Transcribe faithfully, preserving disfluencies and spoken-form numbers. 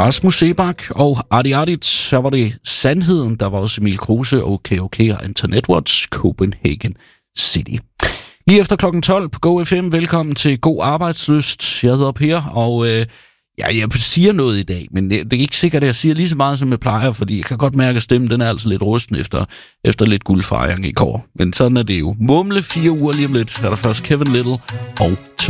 Rasmus Seebach og Adi Adit, så var det Sandheden, der var også Emil Kruse og K O K og Antoinette Watts, Copenhagen City. Lige efter klokken tolv på Go F M, velkommen til God Arbejdslyst. Jeg hedder Per, og øh, ja, jeg siger noget i dag, men det, det er ikke sikkert, at jeg siger lige så meget, som jeg plejer, fordi jeg kan godt mærke, at stemmen den er altså lidt rusten efter, efter lidt guldfejring i går. Men sådan er det jo. Mumle fire uger lige om lidt, er der først Kevin Little og